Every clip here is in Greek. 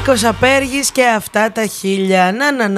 Νίκος Απέργης και αυτά τα χίλια.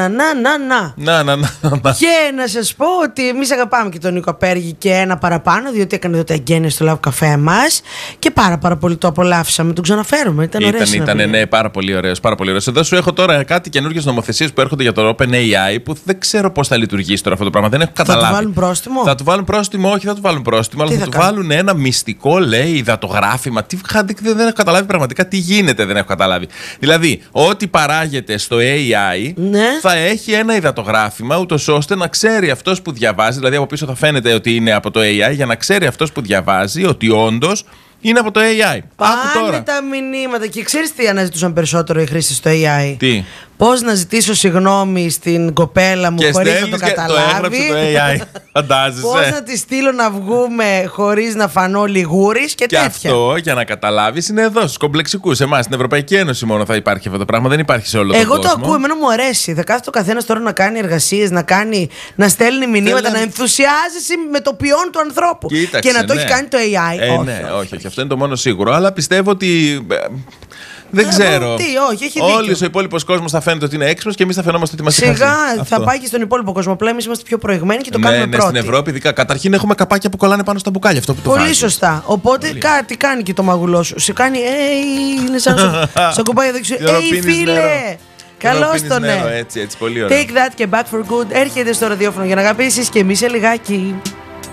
Να. Και να σας πω ότι εμείς αγαπάμε και τον Νίκο Απέργη και ένα παραπάνω, διότι έκανε τότε εγγένειες στο Love Café μας και πάρα πολύ το απολαύσαμε. Τον ξαναφέρουμε. Ήταν ωραίος. Ναι, πάρα πολύ ωραίος. Εδώ σου έχω τώρα κάτι καινούργιες νομοθεσίες που έρχονται για το OpenAI που δεν ξέρω πώς θα λειτουργήσει τώρα αυτό το πράγμα. Δεν έχω καταλάβει. Θα του βάλουν πρόστιμο? Θα του βάλουν πρόστιμο, όχι, θα του βάλουν πρόστιμο, αλλά θα του βάλουν ένα μυστικό, λέει, υδατογράφημα. Δεν έχω καταλάβει πραγματικά τι γίνεται, δεν έχω καταλάβει. Δηλαδή, ό,τι παράγεται στο AI θα έχει ένα υδατογράφημα, ούτως ώστε να ξέρει αυτός που διαβάζει, δηλαδή από πίσω θα φαίνεται ότι είναι από το AI, για να ξέρει αυτός που διαβάζει ότι όντως είναι από το AI. Πάνε τα μηνύματα. Και ξέρεις τι αναζητούσαν περισσότερο οι χρήστες στο AI? Τι? Πώς να ζητήσω συγγνώμη στην κοπέλα μου χωρίς να το καταλάβει. Το έγραψε το AI. Φαντάζεσαι. Πώς να τη στείλω να βγούμε χωρίς να φανώ λιγούρης και τέτοια. Και αυτό, για να καταλάβεις, είναι εδώ στους κομπλεξικούς. Εμάς στην Ευρωπαϊκή Ένωση μόνο θα υπάρχει αυτό το πράγμα. Δεν υπάρχει σε όλο τον κόσμο. Εγώ το ακούω, εμένα μου αρέσει. Θα κάθεται ο καθένας τώρα να κάνει εργασίες, να στέλνει μηνύματα, να ενθουσιάζεσαι με το ποιόν του ανθρώπου. Κοίταξε, και να το έχει κάνει το AI. Όχι. Αυτό είναι το μόνο σίγουρο. Αλλά πιστεύω ότι. Δεν ξέρω. Έχει Όλοι ο υπόλοιπος κόσμος θα φαίνεται ότι είναι έξυπνος και εμείς θα φαινόμαστε ότι είμαστε χαζοί. Σιγά, θα πάει και στον υπόλοιπο κόσμο. Πλέον εμείς είμαστε πιο προηγμένοι και το κάνουμε πρώτοι. Στην Ευρώπη, ειδικά. Καταρχήν έχουμε καπάκια που κολλάνε πάνω στα μπουκάλια. Αυτό που το πολύ σωστά. Οπότε κάτι κάνει και το μαγουλό σου. Σε κάνει, είναι σαν κουμπάει εδώ και φίλε! Καλώς τον έτσι, πολύ ωραία. Take that και back for good. Έρχεται στο ραδιόφωνο για να αγαπήσεις και εμείς σε λιγάκι.